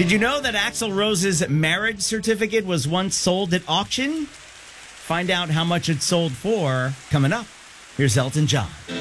Did you know that Axl Rose's marriage certificate was once sold at auction? Find out how much it sold for coming up. Here's Elton John.